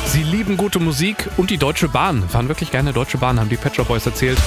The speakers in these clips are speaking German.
Sie lieben gute Musik und die Deutsche Bahn. Fahren wirklich gerne Deutsche Bahn, haben die Pet Shop Boys erzählt.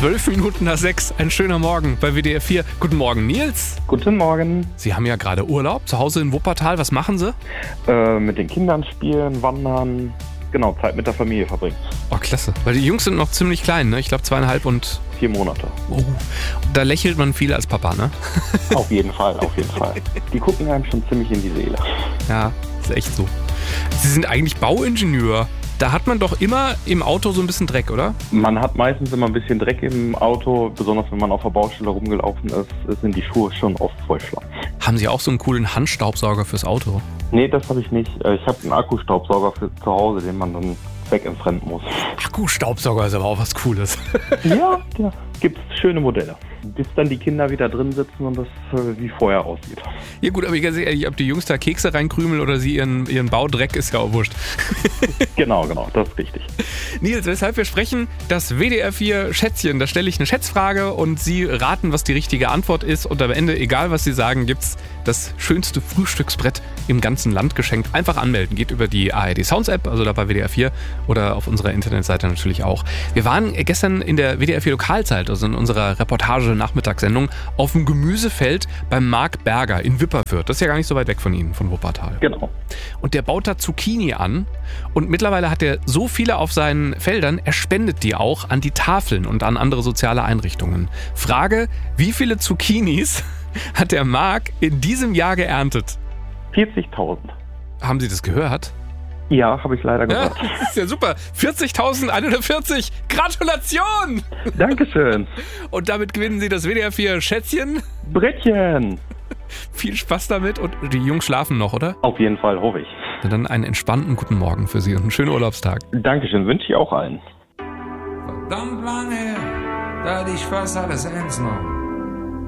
6:12, ein schöner Morgen bei WDR 4. Guten Morgen, Nils. Guten Morgen. Sie haben ja gerade Urlaub, zu Hause in Wuppertal. Was machen Sie? Mit den Kindern spielen, wandern, genau, Zeit mit der Familie verbringen. Oh, klasse. Weil die Jungs sind noch ziemlich klein, ne? Ich glaube 2,5 und... 4 Monate. Oh, da lächelt man viel als Papa, ne? Auf jeden Fall, auf jeden Fall. Die gucken einem schon ziemlich in die Seele. Ja, ist echt so. Sie sind eigentlich Bauingenieur. Da hat man doch immer im Auto so ein bisschen Dreck, oder? Man hat meistens immer ein bisschen Dreck im Auto, besonders wenn man auf der Baustelle rumgelaufen ist, sind die Schuhe schon oft voll Schlamm. Haben Sie auch so einen coolen Handstaubsauger fürs Auto? Nee, das habe ich nicht. Ich habe einen Akkustaubsauger für zu Hause, den man dann wegentfernen muss. Akkustaubsauger ist aber auch was Cooles. Ja, gibt's schöne Modelle. Bis dann die Kinder wieder drin sitzen und das wie vorher aussieht. Ja gut, aber ganz ehrlich, ob die Jungs da Kekse reinkrümeln oder sie ihren Baudreck, ist ja auch wurscht. Genau, das ist richtig. Nils, weshalb wir sprechen, das WDR 4 Schätzchen. Da stelle ich eine Schätzfrage und Sie raten, was die richtige Antwort ist. Und am Ende, egal was Sie sagen, gibt's das schönste Frühstücksbrett im ganzen Land geschenkt. Einfach anmelden. Geht über die ARD Sounds App, also da bei WDR 4 oder auf unserer Internetseite natürlich auch. Wir waren gestern in der WDR 4 Lokalzeit, also in unserer Reportage-Nachmittagssendung, auf dem Gemüsefeld beim Marc Berger in Wipperfürth. Das ist ja gar nicht so weit weg von Ihnen, von Wuppertal. Genau. Und der baut da Zucchini an und mittlerweile hat er so viele auf seinen Feldern, er spendet die auch an die Tafeln und an andere soziale Einrichtungen. Frage, wie viele Zucchinis hat der Marc in diesem Jahr geerntet? 40.000. Haben Sie das gehört? Ja, habe ich leider gehört. Ja, das ist ja super. 40.140. Gratulation! Dankeschön. Und damit gewinnen Sie das WDR 4 Schätzchen. Brettchen. Viel Spaß damit und die Jungs schlafen noch, oder? Auf jeden Fall, hoffe ich. Na dann einen entspannten guten Morgen für Sie und einen schönen Urlaubstag. Dankeschön, wünsche ich auch allen. Verdammt lange her, da hatte ich fast alles ernst genommen.